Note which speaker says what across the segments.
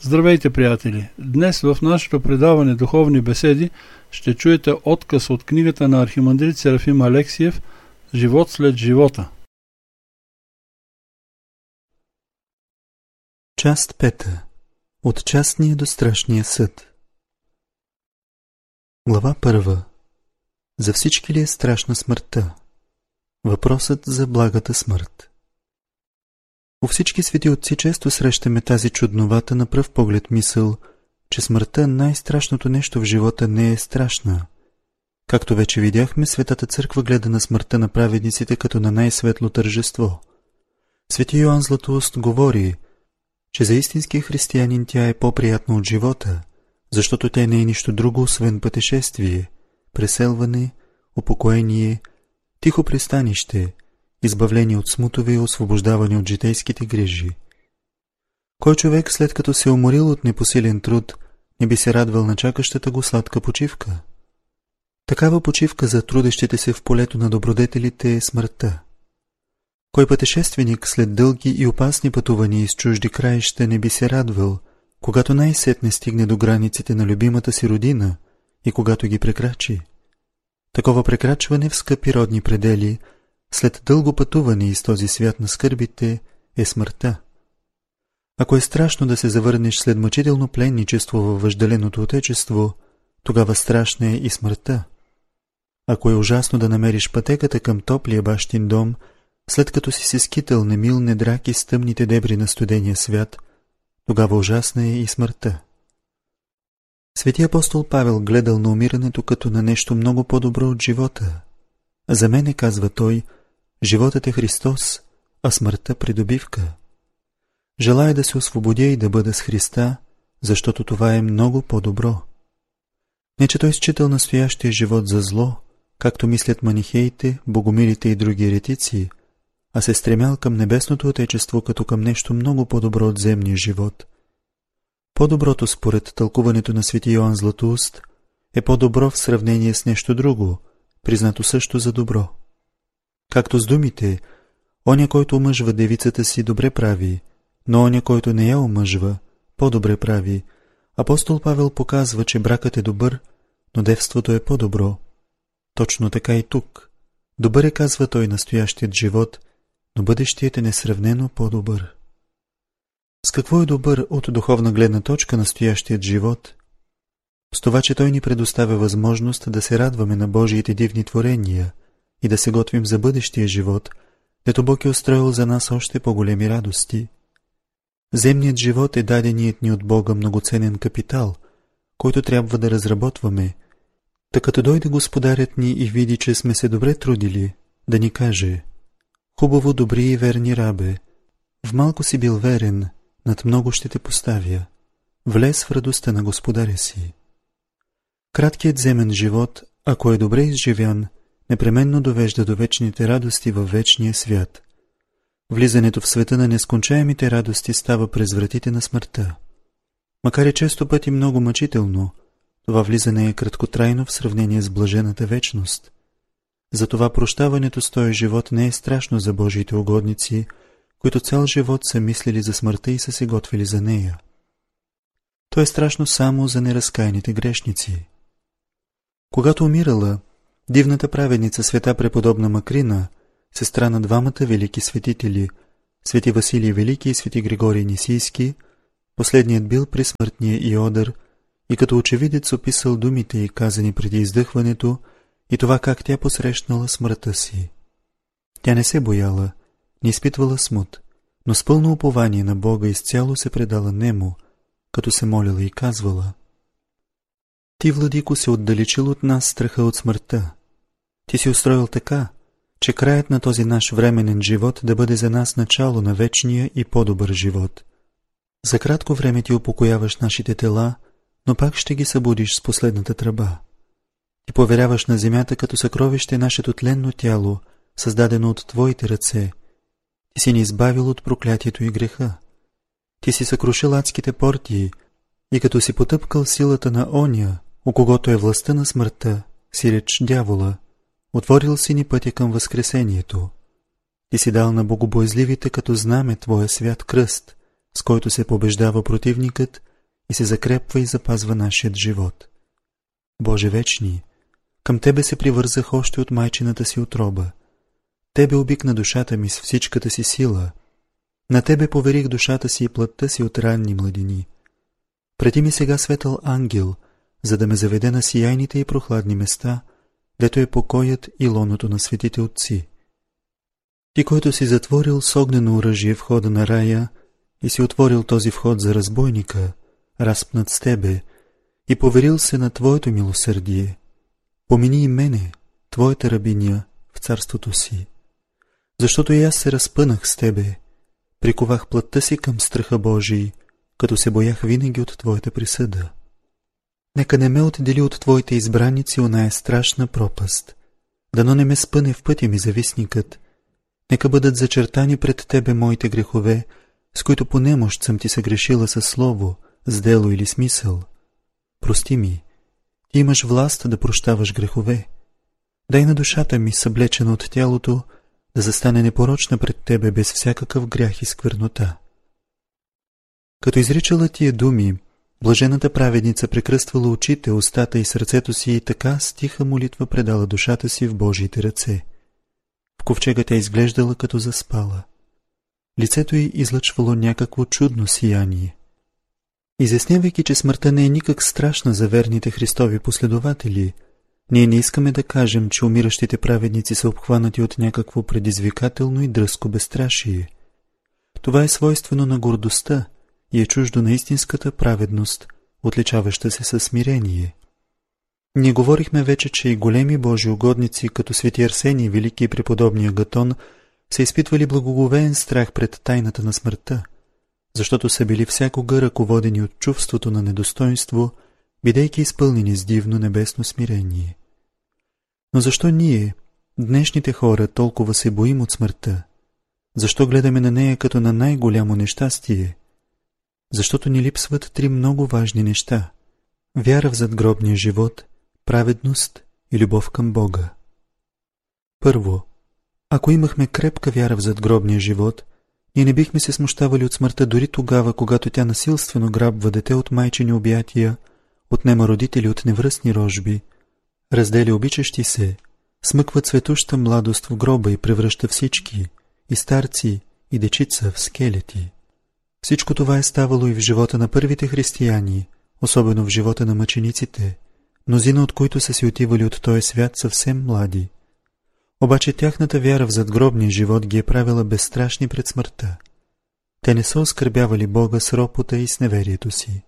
Speaker 1: Здравейте, приятели! Днес в нашето предаване Духовни беседи ще чуете откъс от книгата на архимандрит Серафим Алексиев «Живот след живота».
Speaker 2: Част 5. От частния до страшния съд. Глава 1. За всички ли е страшна смъртта? Въпросът за благата смърт. У всички свети отци често срещаме тази чудновата на пръв поглед мисъл, че смъртта, най-страшното нещо в живота, не е страшна. Както вече видяхме, Светата Църква гледа на смъртта на праведниците като на най-светло тържество. Свети Йоан Златоуст говори, че за истинския християнин тя е по-приятна от живота, защото тя не е нищо друго, освен пътешествие, преселване, упокоение, тихо пристанище, избавление от смутове и освобождаване от житейските грижи. Кой човек, след като се уморил от непосилен труд, не би се радвал на чакащата го сладка почивка? Такава почивка за трудещите се в полето на добродетелите е смъртта. Кой пътешественик след дълги и опасни пътувания из чужди краища не би се радвал, когато най-сетне стигне до границите на любимата си родина и когато ги прекрачи? Такова прекрачване в скъпи родни предели, след дълго пътуване из този свят на скърбите, е смъртта. Ако е страшно да се завърнеш след мъчително пленничество във въжделеното отечество, тогава страшна е и смъртта. Ако е ужасно да намериш пътеката към топлия бащин дом, след като си се скитал немил недрак из тъмните дебри на студения свят, тогава ужасна е и смъртта. Свети апостол Павел гледал на умирането като на нещо много по-добро от живота. За мене, казва той, животът е Христос, а смъртта придобивка. Желая да се освободя и да бъда с Христа, защото това е много по-добро. Не, че той считал настоящия живот за зло, както мислят манихеите, богомилите и други еретици, а се стремял към небесното отечество като към нещо много по-добро от земния живот. По-доброто, според тълкуването на свети Йоан Златоуст, е по-добро в сравнение с нещо друго, признато също за добро. Както с думите, оня, който омъжва девицата си, добре прави, но оня, който не я омъжва, по-добре прави. Апостол Павел показва, че бракът е добър, но девството е по-добро. Точно така и тук. Добър е, казва той, настоящият живот, но бъдещият е несравнено по-добър. С какво е добър от духовна гледна точка настоящият живот? С това, че той ни предоставя възможност да се радваме на Божиите дивни творения и да се готвим за бъдещия живот, дето Бог е устроил за нас още по-големи радости. Земният живот е даденият ни от Бога многоценен капитал, който трябва да разработваме, та като дойде Господарят ни и види, че сме се добре трудили, да ни каже: хубаво, добри и верни рабе, в малко си бил верен, над много ще те поставя, влез в радостта на Господаря си. Краткият земен живот, ако е добре изживян, непременно довежда до вечните радости във вечния свят. Влизането в света на нескончаемите радости става през вратите на смъртта. Макар и често пъти много мъчително, това влизане е краткотрайно в сравнение с блажената вечност. Затова прощаването с този живот не е страшно за Божиите угодници, които цял живот са мислили за смъртта и са се готвили за нея. То е страшно само за неразкаяните грешници. Когато умирала, дивната праведница света преподобна Макрина, сестра на двамата велики светители, свети Василий Велики и свети Григорий Нисийски, последният бил при смъртния Иодър и като очевидец описал думите й, казани преди издъхването, и това как тя посрещнала смъртта си. Тя не се бояла, не изпитвала смут, но с пълно упование на Бога изцяло се предала нему, като се молила и казвала: Ти, владико, се отдалечил от нас страха от смъртта. Ти си устроил така, че краят на този наш временен живот да бъде за нас начало на вечния и по-добър живот. За кратко време ти упокояваш нашите тела, но пак ще ги събудиш с последната тръба. Ти поверяваш на земята като съкровище нашето тленно тяло, създадено от твоите ръце. Ти си ни избавил от проклятието и греха. Ти си съкрушил адските портии и като си потъпкал силата на оня, у когото е властта на смъртта, си реч дявола, отворил си ни пътя към възкресението. Ти си дал на богобоязливите като знаме твоя свят кръст, с който се побеждава противникът и се закрепва и запазва нашият живот. Боже вечни, към Тебе се привързах още от майчината си утроба. Тебе обикна душата ми с всичката си сила. На Тебе поверих душата си и плътта си от ранни младини. Преди ми сега светъл ангел, за да ме заведе на сияйните и прохладни места, дето е покоят и лоното на светите отци. Ти, който си затворил с огнено оръжие входа на рая и си отворил този вход за разбойника, разпнат с Тебе, и поверил се на Твоето милосърдие, помини и мене, Твоята рабиня, в царството си. Защото и аз се разпънах с Тебе, приковах плътта си към страха Божий, като се боях винаги от Твоята присъда. Нека не ме отдели от Твоите избраници оная страшна пропаст, дано не ме спъне в пътя ми завистникът, нека бъдат зачертани пред Тебе моите грехове, с които по немощ съм Ти съгрешила със слово, с дело или смисъл. Прости ми, Ти имаш власт да прощаваш грехове. Дай на душата ми, съблечена от тялото, да застане непорочна пред Тебе без всякакъв грях и сквернота. Като изричала тия думи, блажената праведница прекръствала очите, устата и сърцето си и така с тиха молитва предала душата си в Божиите ръце. В ковчега тя изглеждала като заспала. Лицето й излъчвало някакво чудно сияние. Изяснявайки, че смъртта не е никак страшна за верните Христови последователи, ние не искаме да кажем, че умиращите праведници са обхванати от някакво предизвикателно и дръзко безстрашие. Това е свойствено на гордостта и е чуждо на истинската праведност, отличаваща се със смирение. Ние говорихме вече, че и големи Божи угодници, като свети Арсений, велики и преподобни Агатон, са изпитвали благоговеен страх пред тайната на смъртта, защото са били всякога ръководени от чувството на недостойнство, бидейки изпълнени с дивно небесно смирение. Но защо ние, днешните хора, толкова се боим от смъртта? Защо гледаме на нея като на най-голямо нещастие? Защото ни липсват три много важни неща – вяра в задгробния живот, праведност и любов към Бога. Първо, ако имахме крепка вяра в задгробния живот, ние не бихме се смущавали от смъртта дори тогава, когато тя насилствено грабва дете от майчини обятия, отнема родители от невръстни рожби, разделя обичащи се, смъква цветуща младост в гроба и превръща всички, и старци, и дечица в скелети. Всичко това е ставало и в живота на първите християни, особено в живота на мъчениците, мнозина от които са си отивали от този свят съвсем млади. Обаче тяхната вяра в задгробния живот ги е правила безстрашни пред смъртта. Те не са оскърбявали Бога с ропота и с неверието си.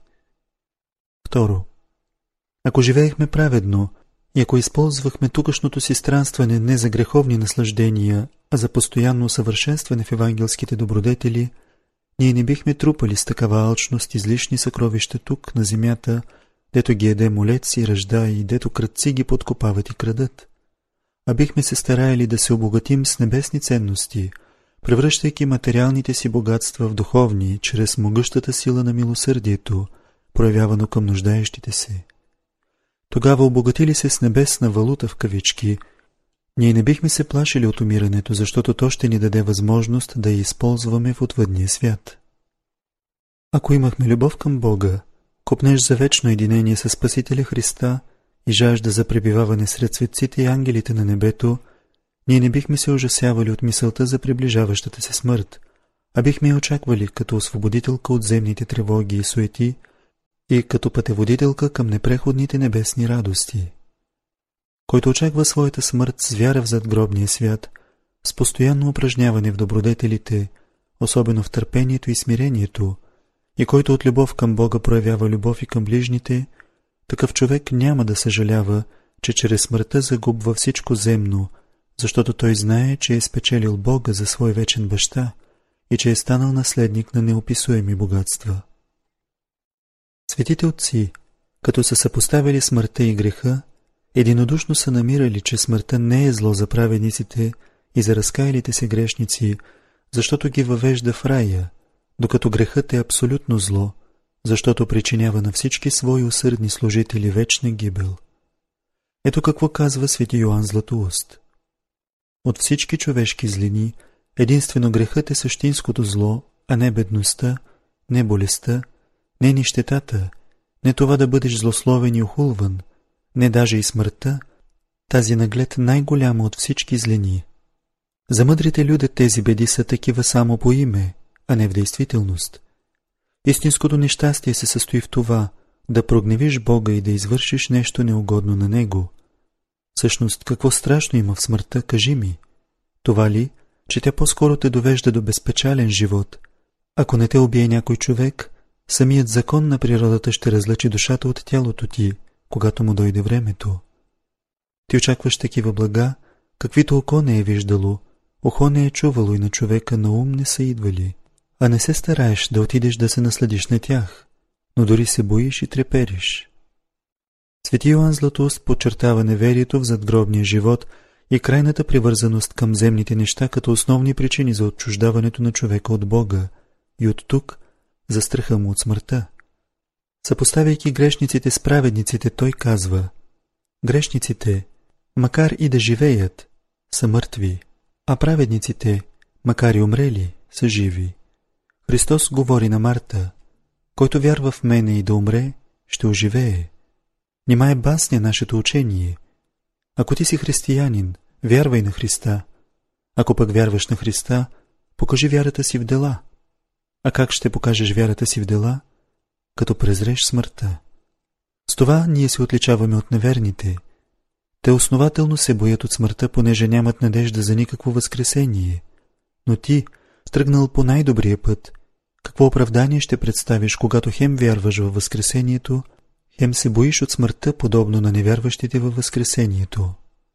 Speaker 2: Второ, ако живеехме праведно и ако използвахме тукашното си странстване не за греховни наслаждения, а за постоянно усъвършенстване в евангелските добродетели, ние не бихме трупали с такава алчност излишни съкровища тук, на земята, дето ги еде молец и ръжда и дето крадци ги подкопават и крадат. А бихме се стараяли да се обогатим с небесни ценности, превръщайки материалните си богатства в духовни, чрез могъщата сила на милосърдието, проявявано към нуждаещите се. Тогава, обогатили се с небесна валута в кавички, ние не бихме се плашили от умирането, защото то ще ни даде възможност да я използваме в отвъдния свят. Ако имахме любов към Бога, копнеж за вечно единение със Спасителя Христа и жажда за пребиваване сред светците и ангелите на небето, ние не бихме се ужасявали от мисълта за приближаващата се смърт, а бихме я очаквали като освободителка от земните тревоги и суети и като пътеводителка към непреходните небесни радости. Който очаква своята смърт с вяра в задгробния свят, с постоянно упражняване в добродетелите, особено в търпението и смирението, и който от любов към Бога проявява любов и към ближните, такъв човек няма да съжалява, че чрез смъртта загубва всичко земно, защото той знае, че е спечелил Бога за свой вечен баща и че е станал наследник на неописуеми богатства. Светите отци, като са съпоставили смъртта и греха, единодушно са намирали, че смъртта не е зло за праведниците и за разкаялите се грешници, защото ги въвежда в рая, докато грехът е абсолютно зло, защото причинява на всички свои усърдни служители вечна гибел. Ето какво казва свети Йоан Златоуст. От всички човешки злини, единствено грехът е същинското зло, а не бедността, не болестта, не нищетата, не това да бъдеш злословен и охулван, не даже и смъртта, тази наглед най-голяма от всички злини. За мъдрите люди тези беди са такива само по име, а не в действителност. Истинското нещастие се състои в това, да прогневиш Бога и да извършиш нещо неугодно на Него. Всъщност, какво страшно има в смъртта, кажи ми? Това ли, че тя по-скоро те довежда до безпечален живот? Ако не те убие някой човек, самият закон на природата ще разлъчи душата от тялото ти, когато му дойде времето. Ти очакваш такива блага, каквито око не е виждало, ухо не е чувало и на човека на ум не са идвали, а не се стараеш да отидеш да се насладиш на тях, но дори се боиш и трепериш. Свети Йоан Златоуст подчертава неверието в задгробния живот и крайната привързаност към земните неща като основни причини за отчуждаването на човека от Бога и от тук за страха му от смъртта. Съпоставяйки грешниците с праведниците, той казва: грешниците, макар и да живеят, са мъртви, а праведниците, макар и умрели, са живи. Христос говори на Марта: който вярва в мене и да умре, ще оживее. Нима е басня нашето учение. Ако ти си християнин, вярвай на Христа. Ако пък вярваш на Христа, покажи вярата си в дела. А как ще покажеш вярата си в дела? Като презреш смъртта. С това ние се отличаваме от неверните. Те основателно се боят от смъртта, понеже нямат надежда за никакво възкресение. Но ти, тръгнал по най-добрия път, какво оправдание ще представиш, когато хем вярваш във възкресението, хем се боиш от смъртта, подобно на невярващите във възкресението?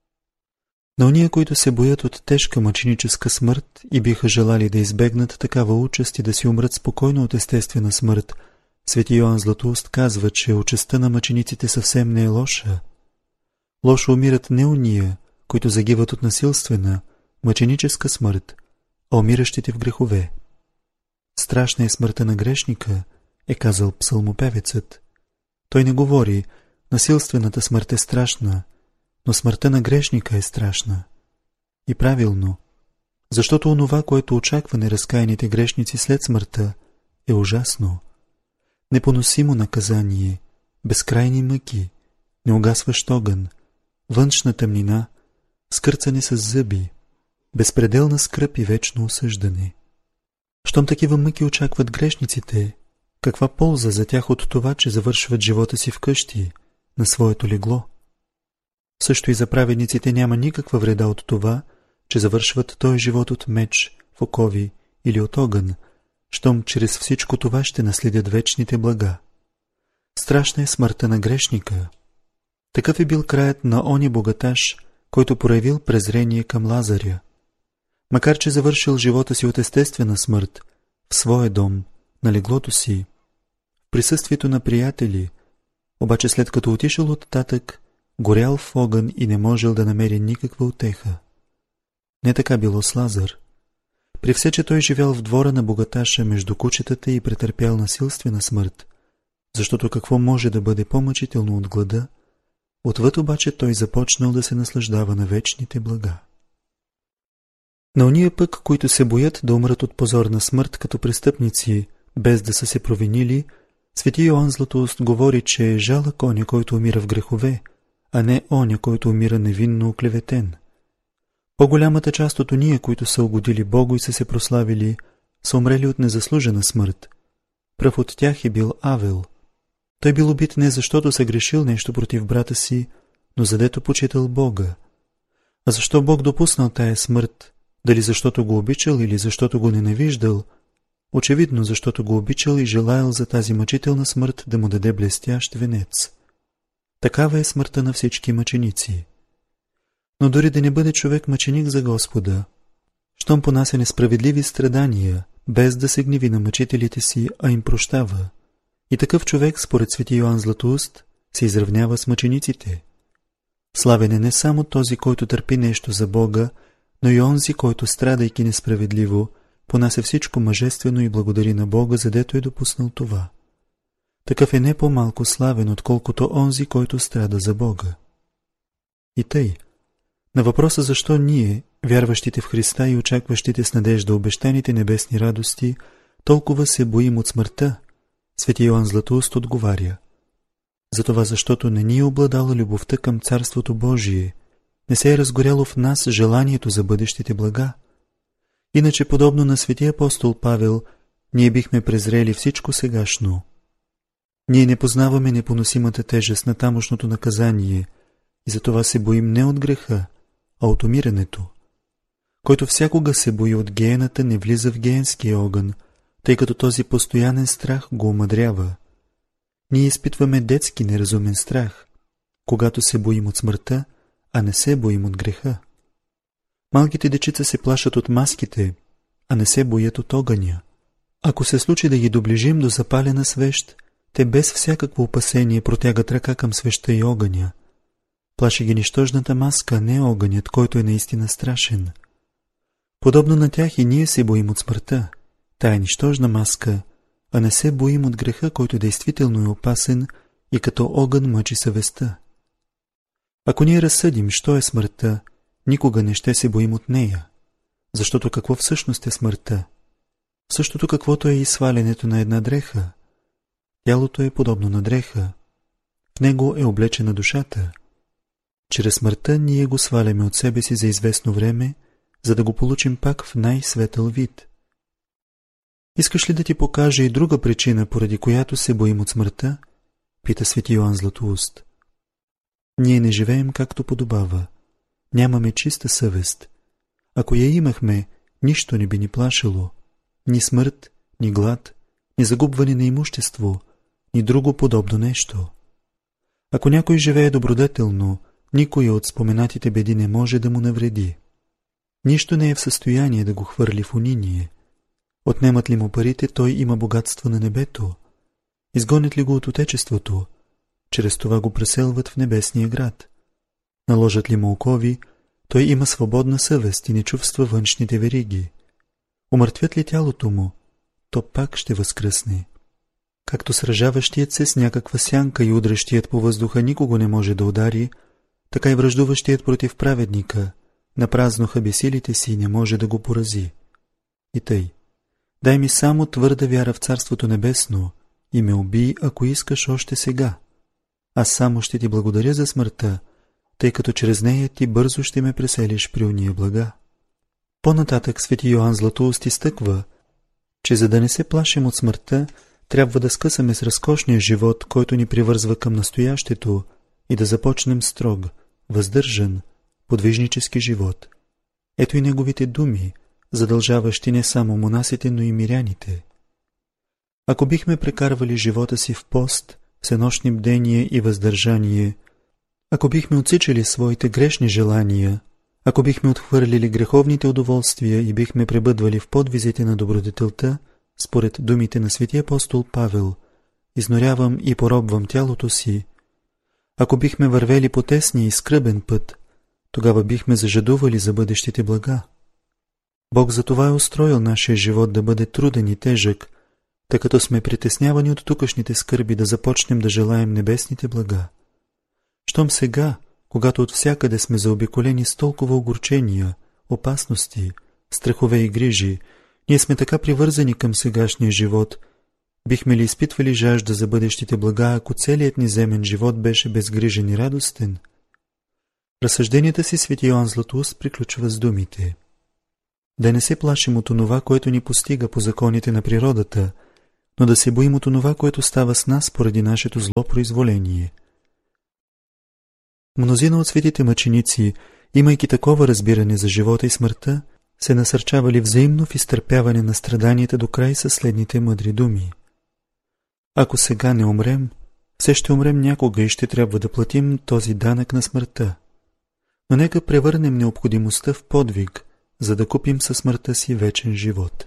Speaker 2: На ония, които се боят от тежка мъченическа смърт и биха желали да избегнат такава участ и да си умрат спокойно от естествена смърт, свети Йоан Златоуст казва, че участта на мъчениците съвсем не е лоша. Лошо умират не ония, които загиват от насилствена, мъченическа смърт, а умиращите в грехове. Страшна е смъртта на грешника, е казал псалмопевецът. Той не говори, насилствената смърт е страшна, но смъртта на грешника е страшна. И правилно, защото онова, което очаква неразкаяните грешници след смъртта, е ужасно. Непоносимо наказание, безкрайни мъки, неугасващ огън, външна тъмнина, скърцане с зъби, безпределна скръб и вечно осъждане. Щом такива мъки очакват грешниците, каква полза за тях от това, че завършват живота си вкъщи, на своето легло? Също и за праведниците няма никаква вреда от това, че завършват този живот от меч, в окови или от огън, щом чрез всичко това ще наследят вечните блага. Страшна е смъртта на грешника. Такъв е бил краят на оня богаташ, който проявил презрение към Лазаря. Макар че завършил живота си от естествена смърт, в своя дом, на леглото си, в присъствието на приятели, обаче след като отишъл оттатък, горял в огън и не можел да намери никаква утеха. Не така било с Лазар. При все, че той живял в двора на богаташа между кучетата и претърпял насилствена смърт, защото какво може да бъде по-мъчително от глада, отвъд обаче той започнал да се наслаждава на вечните блага. На ония пък, които се боят да умрат от позорна смърт като престъпници, без да са се провинили, свети Йоан Златоуст говори, че е жалък оня, който умира в грехове, а не оня, който умира невинно оклеветен. По-голямата част от ония, които са угодили Богу и са се прославили, са умрели от незаслужена смърт. Пръв от тях е бил Авел. Той бил убит не защото са грешил нещо против брата си, но задето почитал Бога. А защо Бог допуснал тая смърт? Дали защото го обичал или защото го ненавиждал? Очевидно, защото го обичал и желаял за тази мъчителна смърт да му даде блестящ венец. Такава е смъртта на всички мъченици. Но дори да не бъде човек мъченик за Господа, щом понася несправедливи страдания, без да се гневи на мъчителите си, а им прощава, и такъв човек, според свети Йоан Златоуст, се изравнява с мъчениците. Славен е не само този, който търпи нещо за Бога, но и онзи, който, страдайки несправедливо, понася всичко мъжествено и благодари на Бога, задето е допуснал това. Такъв е не по-малко славен, отколкото онзи, който страда за Бога. И тъй, на въпроса защо ние, вярващите в Христа и очакващите с надежда обещаните небесни радости, толкова се боим от смъртта, Свети Йоан Златоуст отговаря: затова, защото не ни е обладала любовта към Царството Божие, не се е разгоряло в нас желанието за бъдещите блага. Иначе, подобно на светия апостол Павел, ние бихме презрели всичко сегашно. Ние не познаваме непоносимата тежест на тамошното наказание и затова се боим не от греха, а от умирането. Който всякога се бои от гиената, не влиза в гиенския огън, тъй като този постоянен страх го омъдрява. Ние изпитваме детски неразумен страх, когато се боим от смъртта, а не се боим от греха. Малките дечица се плашат от маските, а не се боят от огъня. Ако се случи да ги доближим до запалена свещ, те без всякакво опасение протягат ръка към свещта и огъня. Плаши ги нищожната маска, а не огънят, който е наистина страшен. Подобно на тях и ние се боим от смъртта, тая нищожна маска, а не се боим от греха, който действително е опасен и като огън мъчи съвестта. Ако ние разсъдим, що е смъртта, никога не ще се боим от нея, защото какво всъщност е смъртта? Същото каквото е и свалянето на една дреха. Тялото е подобно на дреха. В него е облечена душата. Чрез смъртта ние го сваляме от себе си за известно време, за да го получим пак в най-светъл вид. Искаш ли да ти покажа и друга причина, поради която се боим от смъртта? Пита свети Йоан Златоуст. Ние не живеем както подобава. Нямаме чиста съвест. Ако я имахме, нищо не би ни плашило. Ни смърт, ни глад, ни загубване на имущество, ни друго подобно нещо. Ако някой живее добродетелно, никой от споменатите беди не може да му навреди. Нищо не е в състояние да го хвърли в униние. Отнемат ли му парите, той има богатство на небето. Изгонят ли го от отечеството, чрез това го преселват в небесния град. Наложат ли му окови, той има свободна съвест и не чувства външните вериги. Умъртвят ли тялото му, то пак ще възкръсне. Както сражаващият се с някаква сянка и удръщият по въздуха никого не може да удари, така и враждуващият против праведника, напразно хаби силите си, не може да го порази. И тъй, дай ми само твърда вяра в Царството Небесно и ме убий, ако искаш още сега. Аз само ще ти благодаря за смъртта, тъй като чрез нея ти бързо ще ме преселиш при ония блага. По-нататък свети Йоан Златоуст изтъква, че за да не се плашим от смъртта, трябва да скъсаме с разкошния живот, който ни привързва към настоящето, и да започнем строг, въздържан, подвижнически живот. Ето и неговите думи, задължаващи не само монасите, но и миряните. Ако бихме прекарвали живота си в пост, всенощни бдения и въздържание, ако бихме отсичали своите грешни желания, ако бихме отхвърлили греховните удоволствия и бихме пребъдвали в подвизите на добродетелта, според думите на светия апостол Павел, изнорявам и поробвам тялото си, ако бихме вървели по тесния и скръбен път, тогава бихме зажадували за бъдещите блага. Бог за това е устроил нашия живот да бъде труден и тежък, тъй като сме притеснявани от тукашните скърби да започнем да желаем небесните блага. Щом сега, когато от всякъде сме заобиколени с толкова огорчения, опасности, страхове и грижи, ние сме така привързани към сегашния живот, бихме ли изпитвали жажда за бъдещите блага, ако целият ни земен живот беше безгрижен и радостен? Разсъжденията си свети Йоан Златоуст приключва с думите: да не се плашим от онова, което ни постига по законите на природата, но да се боим от онова, което става с нас поради нашето зло произволение. Мнозина от светите мъченици, имайки такова разбиране за живота и смъртта, се насърчавали взаимно в изтърпяване на страданията до край със следните мъдри думи: ако сега не умрем, все ще умрем някога и ще трябва да платим този данък на смъртта. Но нека превърнем необходимостта в подвиг, за да купим със смъртта си вечен живот.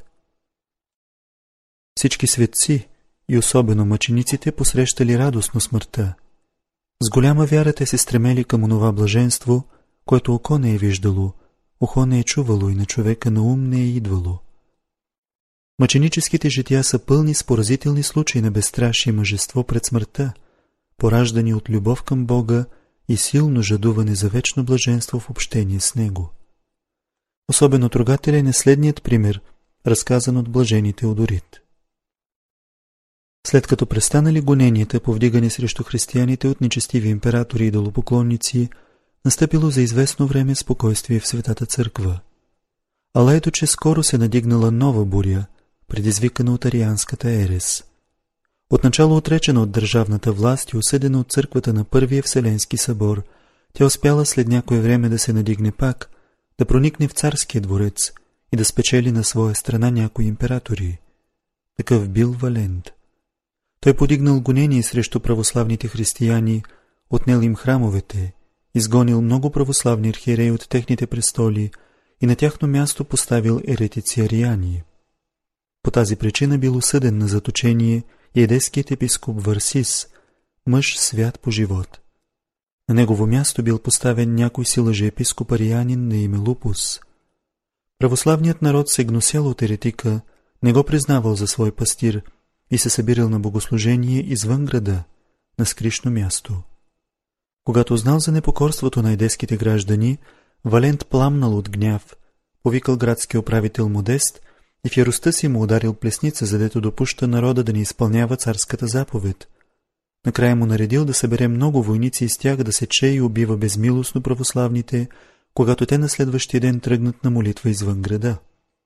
Speaker 2: Всички светци, и особено мъчениците, посрещали радостно смъртта. С голяма вяра те се стремели към онова блаженство, което око не е виждало, ухо не е чувало и на човека на ум не е идвало. Мъченическите жития са пълни с поразителни случаи на безстрашие и мъжество пред смъртта, пораждани от любов към Бога и силно жадуване за вечно блаженство в общение с Него. Особено трогателен е следният пример, разказан от блажени Теодорит. След като престанали гоненията, повдигани срещу християните от нечестиви императори и идолопоклонници, настъпило за известно време спокойствие в Светата църква. Ала ето, че скоро се надигнала нова буря, предизвикана от арианската ерес. Отначало отречена от държавната власт и осъдена от църквата на Първия Вселенски събор, тя успяла след някое време да се надигне пак, да проникне в царския дворец и да спечели на своя страна някои императори. Такъв бил Валент. Той подигнал гонение срещу православните християни, отнел им храмовете, изгонил много православни архиереи от техните престоли и на тяхно място поставил еретици ариани. По тази причина бил осъден на заточение и едеският епископ Варсис, мъж свят по живот. На негово място бил поставен някой си лъжеепископ арианин на име Лупус. Православният народ се гносял от еретика, не го признавал за свой пастир и се събирал на богослужение извън града, на скришно място. Когато узнал за непокорството на едеските граждани, Валент пламнал от гняв, повикал градски управител Модест и в яростта си му ударил плесница, задето допуща народа да не изпълнява царската заповед. Накрая му наредил да събере много войници и с тях да сече и убива безмилостно православните, когато те на следващия ден тръгнат на молитва извън града.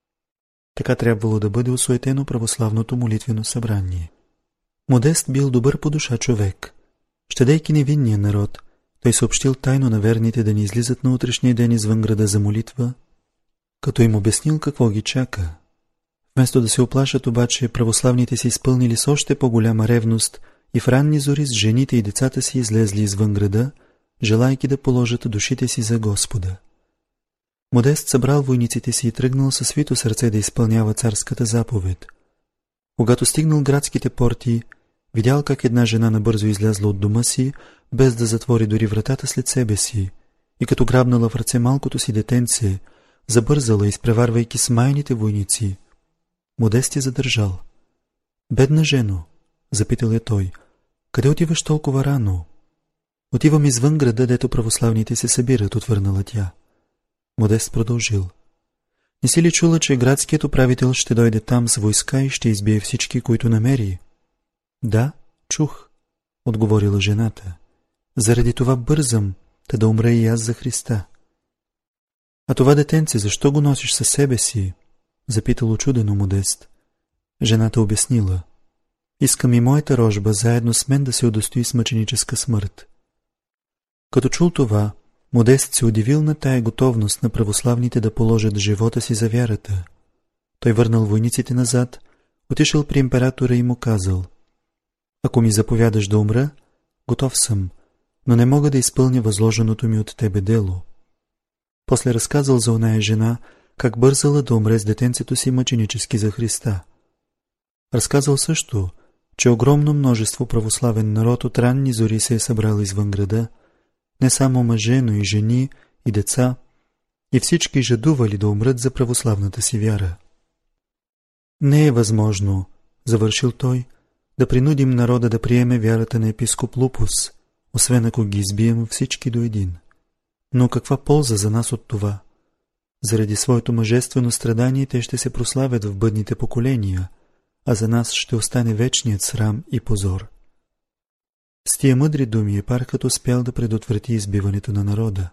Speaker 2: Така трябвало да бъде осуетено православното молитвено събрание. Модест бил добър по душа човек. Щадейки невинния народ, той съобщил тайно на верните да не излизат на утрешния ден извън града за молитва, като им обяснил какво ги чака. Вместо да се оплашат обаче, православните се изпълнили с още по-голяма ревност и в ранни зори с жените и децата си излезли извън града, желайки да положат душите си за Господа. Модест събрал войниците си и тръгнал със свито сърце да изпълнява царската заповед. Когато стигнал градските порти, видял как една жена набързо излязла от дома си, без да затвори дори вратата след себе си, и като грабнала в ръце малкото си детенце, забързала, изпреварвайки смайните войници. Модест я задържал. «Бедна жено», запитал я той, «къде отиваш толкова рано?» «Отивам извън града, дето православните се събират», отвърнала тя. Модест продължил. «Не си ли чула, че градският управител ще дойде там с войска и ще избие всички, които намери?» «Да, чух», отговорила жената. «Заради това бързам, да умра и аз за Христа». «А това детенце, защо го носиш със себе си?» запитал очудено Модест. Жената обяснила. «Искам и моята рожба заедно с мен да се удостои с мъченическа смърт». Като чул това, Модест се удивил на тая готовност на православните да положат живота си за вярата. Той върнал войниците назад, отишъл при императора и му казал: «Ако ми заповядаш да умра, готов съм, но не мога да изпълня възложеното ми от тебе дело». После разказал за оная жена, как бързала да умре с детенцето си мъченически за Христа. Разказал също, че огромно множество православен народ от ранни зори се е събрал извън града, не само мъже, но и жени и деца, и всички жадували да умрат за православната си вяра. «Не е възможно», завършил той, «да принудим народа да приеме вярата на епископ Лупус, освен ако ги избием всички до един. Но каква полза за нас от това? Заради своето мъжествено страдание те ще се прославят в бъдните поколения, а за нас ще остане вечният срам и позор». С тия мъдри думи епархът успял да предотврати избиването на народа.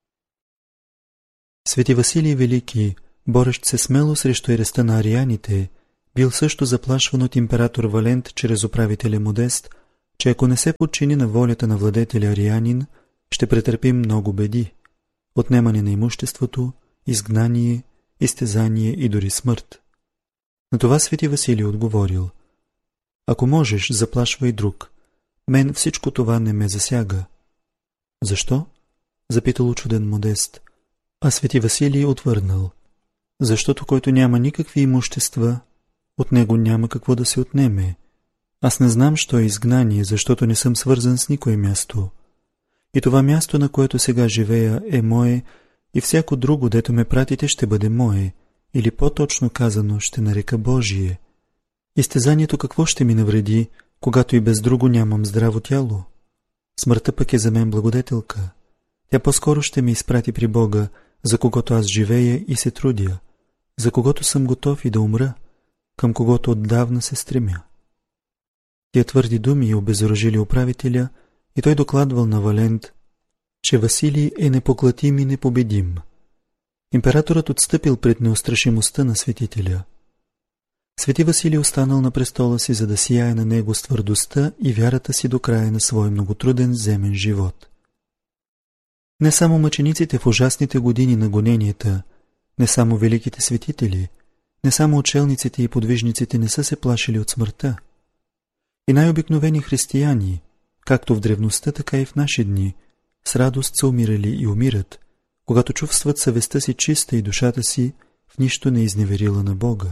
Speaker 2: Свети Василий Велики, борещ се смело срещу ереста на арианите, бил също заплашван от император Валент чрез управителя Модест, че ако не се подчини на волята на владетеля арианин, ще претърпи много беди, отнемане на имуществото, изгнание, изтезание и дори смърт. На това свети Василий отговорил: «Ако можеш, заплашвай друг. Мен всичко това не ме засяга». «Защо?» запитал учуден Модест. А свети Василий отвърнал: «Защото който няма никакви имущества, от него няма какво да се отнеме. Аз не знам, що е изгнание, защото не съм свързан с никое място. И това място, на което сега живея, е мое, и всяко друго, дето ме пратите, ще бъде мое, или по-точно казано, ще нарека Божие. Изтезанието какво ще ми навреди, когато и без друго нямам здраво тяло? Смъртта пък е за мен благодетелка. Тя по-скоро ще ме изпрати при Бога, за когото аз живея и се трудя, за когото съм готов и да умра, към когото отдавна се стремя». Тия твърди думи обезоръжили управителя и той докладвал на Валент, че Василий е непоклатим и непобедим. Императорът отстъпил пред неустрашимостта на светителя. Свети Василий останал на престола си, за да сияе на него с твърдостта и вярата си до края на свой многотруден земен живот. Не само мъчениците в ужасните години на гоненията, не само великите светители, не само учелниците и подвижниците не са се плашили от смъртта. И най-обикновени християни, както в древността, така и в наши дни, с радост са умирали и умират, когато чувстват съвестта си чиста и душата си в нищо не изневерила на Бога.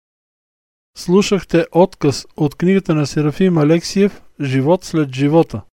Speaker 1: Слушахте отказ от книгата на Серафим Алексиев «Живот след живота».